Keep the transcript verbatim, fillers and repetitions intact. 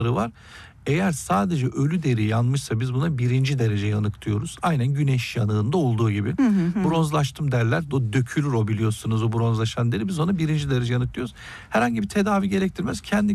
var. Eğer sadece ölü deri yanmışsa biz buna birinci derece yanık diyoruz. Aynen güneş yanığında olduğu gibi. Hı hı hı. Bronzlaştım derler. O dökülür o biliyorsunuz o bronzlaşan deri. Biz ona birinci derece yanık diyoruz. Herhangi bir tedavi gerektirmez. Kendi